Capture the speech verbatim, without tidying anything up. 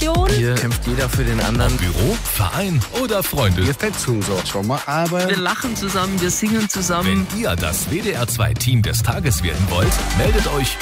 Tradition. Hier kämpft jeder für den anderen. Büro, Verein oder Freunde. Wir fetzen so schon mal, aber Wir lachen zusammen, wir singen zusammen. Wenn ihr das W D R zwei Team des Tages werden wollt, meldet euch